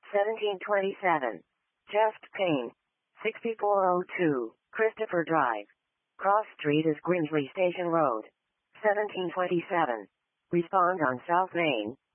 1727. Just Payne. 6402, Christopher Drive. Cross Street is Grinsley Station Road. 1727. Respond on South Main.